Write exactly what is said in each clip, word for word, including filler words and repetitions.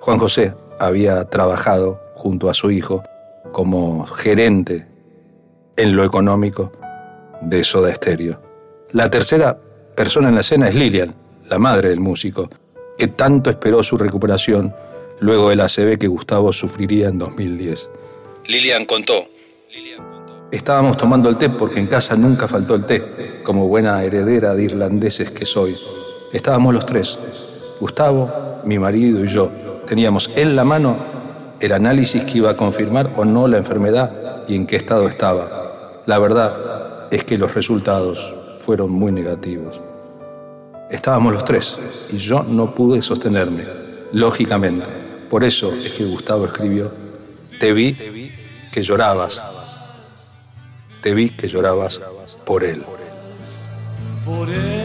Juan José había trabajado junto a su hijo como gerente en lo económico de Soda Stereo. La tercera persona en la escena es Lilian, la madre del músico, que tanto esperó su recuperación luego del A C V que Gustavo sufriría en dos mil diez. Lilian contó: estábamos tomando el té porque en casa nunca faltó el té, como buena heredera de irlandeses que soy. Estábamos los tres, Gustavo, mi marido y yo. Teníamos en la mano el análisis que iba a confirmar o no la enfermedad y en qué estado estaba. La verdad es que los resultados fueron muy negativos. Estábamos los tres y yo no pude sostenerme, lógicamente. Por eso es que Gustavo escribió: te vi que llorabas, te vi que llorabas por él. Por él.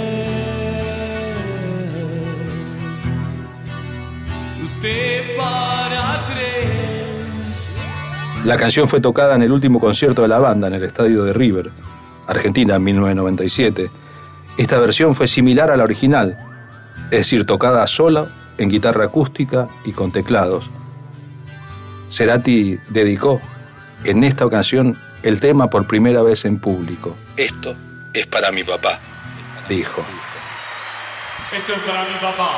Usted para tres. La canción fue tocada en el último concierto de la banda en el estadio de River, Argentina, en mil novecientos noventa y siete. Esta versión fue similar a la original, es decir, tocada sola, en guitarra acústica y con teclados. Cerati dedicó en esta ocasión el tema por primera vez en público. Esto es para mi papá, dijo. Esto es para mi papá.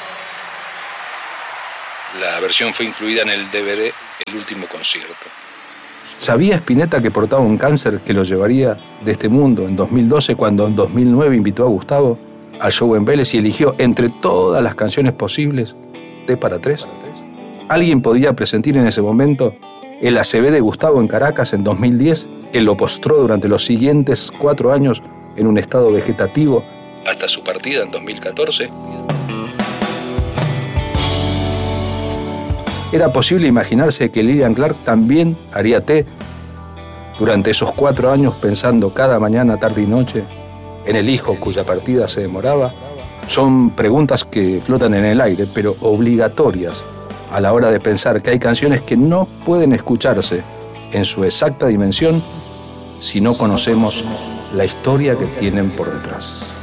La versión fue incluida en el D V D El último concierto. ¿Sabía Spinetta que portaba un cáncer que lo llevaría de este mundo en dos mil doce, cuando en dos mil nueve invitó a Gustavo al show en Vélez y eligió entre todas las canciones posibles Té para tres? ¿Alguien podía presentir en ese momento el A C V de Gustavo en Caracas en dos mil diez, que lo postró durante los siguientes cuatro años en un estado vegetativo hasta su partida en dos mil catorce? Era posible imaginarse que Lilian Clark también haría té durante esos cuatro años, pensando cada mañana, tarde y noche en el hijo cuya partida se demoraba. Son preguntas que flotan en el aire, pero obligatorias a la hora de pensar que hay canciones que no pueden escucharse en su exacta dimensión si no conocemos la historia que tienen por detrás.